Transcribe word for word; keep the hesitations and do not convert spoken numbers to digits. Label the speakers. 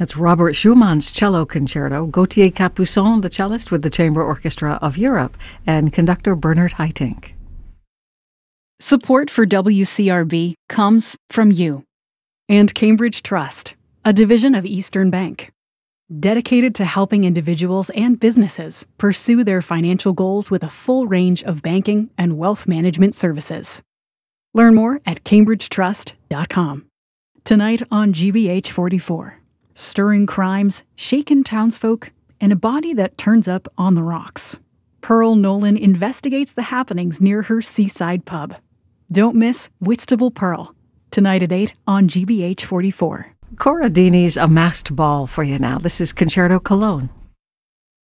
Speaker 1: That's Robert Schumann's Cello Concerto, Gauthier Capuçon, the cellist with the Chamber Orchestra of Europe, and conductor Bernard Haitink.
Speaker 2: Support for W C R B comes from you.
Speaker 3: And Cambridge Trust, a division of Eastern Bank, dedicated to helping individuals and businesses pursue their financial goals with a full range of banking and wealth management services. Learn more at cambridge trust dot com. Tonight on G B H forty-four. Stirring crimes, shaken townsfolk, and a body that turns up on the rocks. Pearl Nolan investigates the happenings near her seaside pub. Don't miss Whitstable Pearl, tonight at eight on G B H forty-four.
Speaker 1: Cora Dini's A Masked Ball for you now. This is Concerto Cologne.